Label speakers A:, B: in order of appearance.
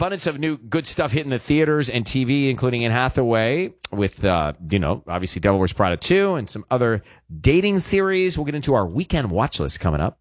A: abundance of new good stuff hitting the theaters and TV, including Anne Hathaway with, obviously Devil Wears Prada 2 and some other dating series. We'll get into our weekend watch list coming up.